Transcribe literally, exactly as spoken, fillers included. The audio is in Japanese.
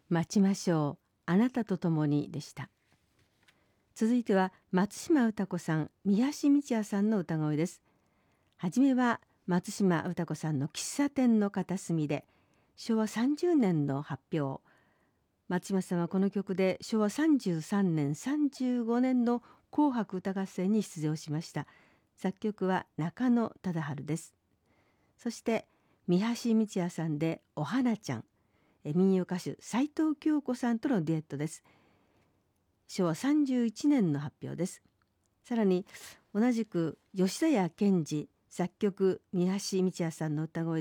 待ちましょう、あなたと共にでした。続いては松島詩子さん、三橋道也さんの歌声です。はじめは松島詩子さんの喫茶店の片隅で、しょうわさんじゅうねんの発表。松島さんはこの曲でしょうわさんじゅうさんねんさんじゅうごねんの紅白歌合戦に出場しました。作曲は中野忠治です。そして三橋道也さんでお花ちゃん、民謡歌手斉藤京子さんとのデュエットです。しょうわさんじゅういちねんの発表です。さらに同じく吉田屋健二作曲三橋道也さんの歌声